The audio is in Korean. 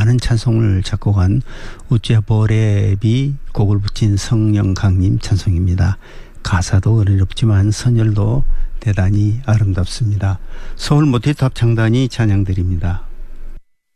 많은 찬송을 작곡한 우체보랩이 곡을 붙인 성영강님 찬송입니다. 가사도 어렵지만 선율도 대단히 아름답습니다. 서울 모태탑 창단이 찬양드립니다.